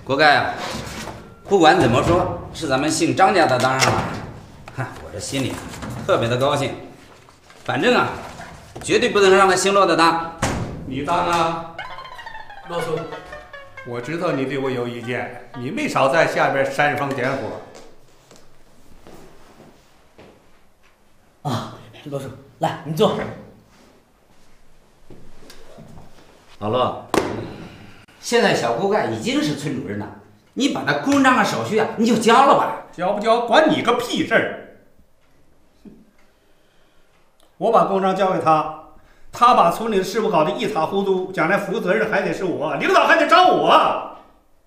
锅盖啊，不管怎么说，是咱们姓张家的当上了，哈，我这心里特别的高兴。反正啊，绝对不能让他姓骆的当。 你当啊， 骆叔， 我知道你对我有意见，你没少在下边煽风点火。 啊，骆叔，来，你坐。 老骆，现在小锅盖已经是村主任了，你把那公章啊、手续啊，你就交了吧。 交不交管你个屁事儿！我把公章交给他，他把村里的事务搞得一塌糊涂，将来负责任还得是我，领导还得找我。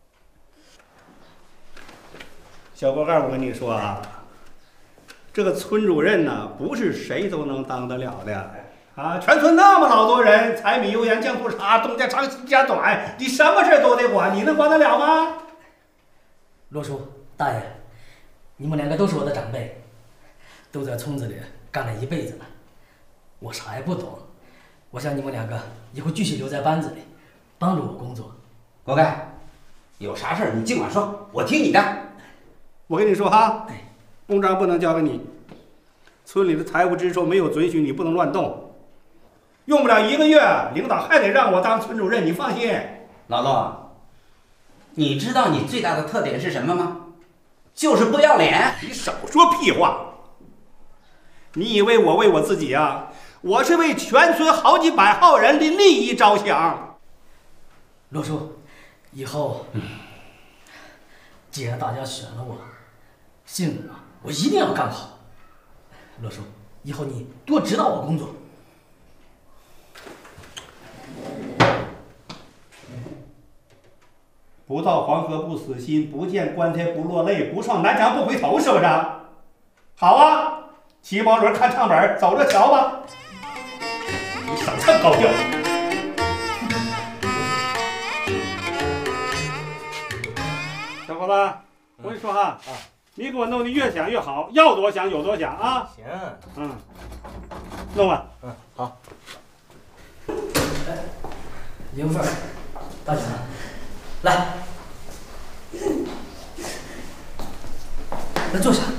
小锅盖，我跟你说啊，这个村主任呢，不是谁都能当得了的。啊，全村那么老多人，柴米油盐酱醋茶，东家长西家短，你什么事都得管，你能管得了吗？ 骆叔，大爷，你们两个都是我的长辈，都在村子里干了一辈子了，我啥也不懂。我想你们两个以后继续留在班子里，帮助我工作。 锅盖，有啥事儿你尽管说，我听你的。 我跟你说哈，公章不能交给你，村里的财务支出没有准许你不能乱动。用不了1个月，领导还得让我当村主任，你放心。 老骆，你知道你最大的特点是什么吗？就是不要脸。 你少说屁话！你以为我为我自己啊？我是为全村好几百号人的利益着想。 骆叔，以后既然大家选了我，信任我，我一定要干好。骆叔，以后你多指导我工作。 不到黄河不死心，不见棺材不落泪，不撞南墙不回头，是不是？好啊，骑毛轮看唱本，走着瞧吧。你少唱高调。小伙子，我跟你说哈，你给我弄得越响越好，要多响有多响啊。 行。 弄吧。 好。刘凤，大姐，来，来坐下。